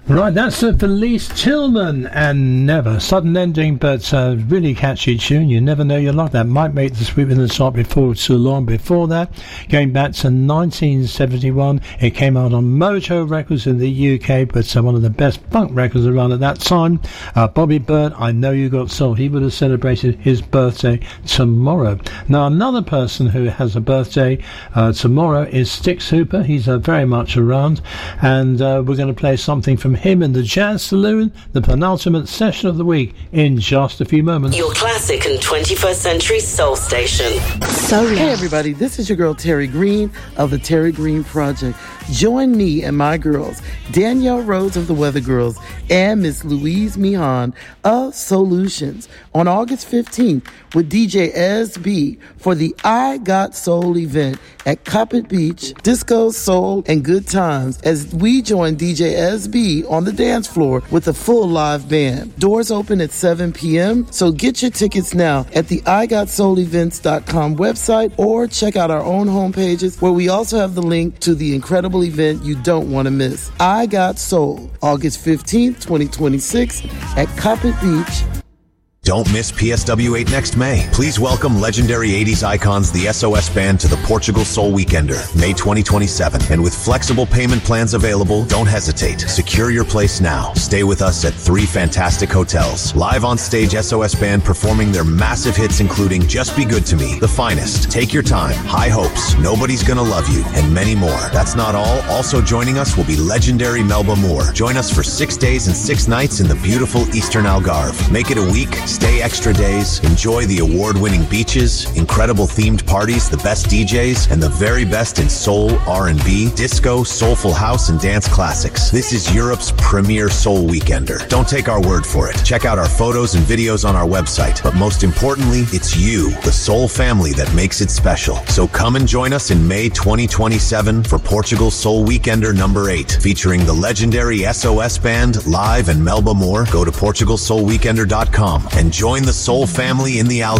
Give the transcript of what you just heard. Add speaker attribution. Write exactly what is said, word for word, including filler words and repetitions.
Speaker 1: Right, that's uh, Felice Tillman and Never. Sudden ending, but uh, really catchy tune. You never know you like that. Might make the sweep in the top before too long. Before that, going back to nineteen seventy-one, it came out on Mojo Records in the U K, but uh, one of the best funk records around at that time. Uh, Bobby Byrd, I Know You Got Soul. He would have celebrated his birthday tomorrow. Now, another person who has a birthday uh, tomorrow is Stix Hooper. He's uh, very much around, and uh, we're going to play something from him in the Jazz Saloon, the penultimate session of the week, in just a few moments.
Speaker 2: Your classic and twenty-first century soul station.
Speaker 3: So hey everybody, this is your girl Terry Green of the Terry Green Project. Join me and my girls, Danielle Rhodes of the Weather Girls and Miss Louise Mihan of Solutions, on August fifteenth with D J S B for the I Got Soul event at Coppet Beach. Disco, soul, and good times as we join D J S B on the dance floor with a full live band. Doors open at seven p.m., so get your tickets now at the I Got Soul Events dot com website or check out our own homepages where we also have the link to the incredible event you don't want to miss. I Got Soul, August fifteenth, twenty twenty-six at Coppet Beach.
Speaker 4: Don't miss P S W eight next May. Please welcome legendary eighties icons, the S O S Band, to the Portugal Soul Weekender, May twenty twenty-seven. And with flexible payment plans available, don't hesitate. Secure your place now. Stay with us at three fantastic hotels. Live on stage, S O S Band performing their massive hits, including Just Be Good to Me, The Finest, Take Your Time, High Hopes, Nobody's Gonna Love You, and many more. That's not all. Also joining us will be legendary Melba Moore. Join us for six days and six nights in the beautiful Eastern Algarve. Make it a week. Stay extra days, enjoy the award-winning beaches, incredible themed parties, the best D Js, and the very best in soul, R and B, disco, soulful house, and dance classics. This is Europe's premier soul weekender. Don't take our word for it. Check out our photos and videos on our website. But most importantly, it's you, the soul family, that makes it special. So come and join us in May twenty twenty-seven for Portugal Soul Weekender number eight, featuring the legendary S O S Band, live, and Melba Moore. Go to Portugal Soul Weekender dot com and join the soul family in the Algarve.